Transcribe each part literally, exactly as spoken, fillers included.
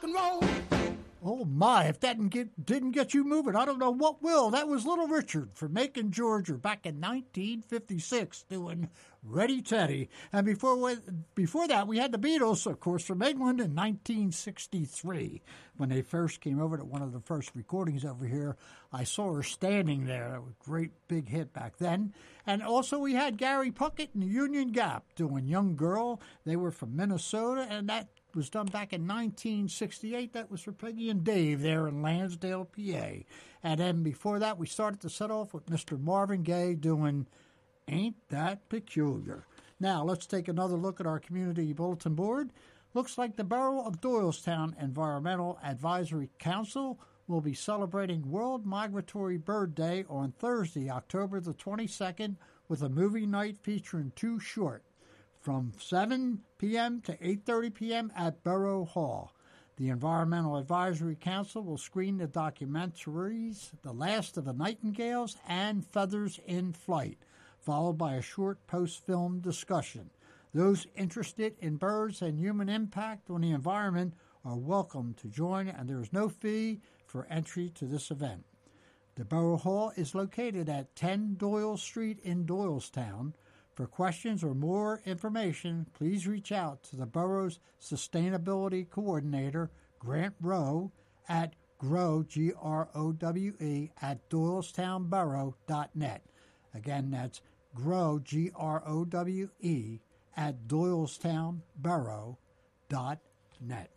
and roll. Oh, my, if that didn't get, didn't get you moving, I don't know what will. That was Little Richard from Macon, Georgia, back in nineteen fifty-six, doing Ready Teddy. And before we, before that, we had the Beatles, of course, from England in nineteen sixty-three. When they first came over to one of the first recordings over here, I saw her standing there. That was a great big hit back then. And also we had Gary Puckett and the Union Gap doing Young Girl. They were from Minnesota, and that was done back in nineteen sixty-eight. That was for Peggy and Dave there in Lansdale, P A. And then before that, we started to set off with Mister Marvin Gaye doing Ain't That Peculiar. Now, let's take another look at our community bulletin board. Looks like the Borough of Doylestown Environmental Advisory Council will be celebrating World Migratory Bird Day on Thursday, October the twenty-second, with a movie night featuring Too Short, from seven p.m. to eight thirty p.m. at Borough Hall. The Environmental Advisory Council will screen the documentaries The Last of the Nightingales and Feathers in Flight, followed by a short post-film discussion. Those interested in birds and human impact on the environment are welcome to join, and there is no fee for entry to this event. The Borough Hall is located at ten Doyle Street in Doylestown. For questions or more information, please reach out to the borough's Sustainability Coordinator, Grant Rowe, at grow, G R O W E, at doylestown borough dot net. Again, that's grow, G R O W E, at doylestown borough dot net.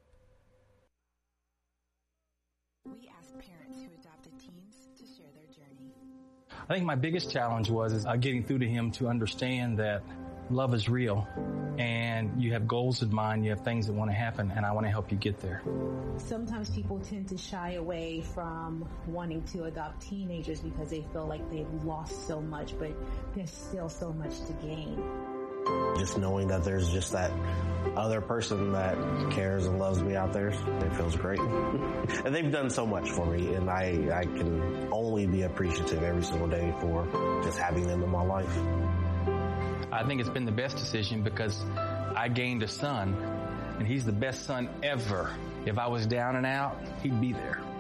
We ask parents who adopted teens to share their journey. I think my biggest challenge was is, uh, getting through to him to understand that love is real and you have goals in mind, you have things that want to happen, and I want to help you get there. Sometimes people tend to shy away from wanting to adopt teenagers because they feel like they've lost so much, but there's still so much to gain. Just knowing that there's just that other person that cares and loves me out there, it feels great. And they've done so much for me, and I, I can only be appreciative every single day for just having them in my life. I think it's been the best decision because I gained a son, and he's the best son ever. If I was down and out, he'd be there.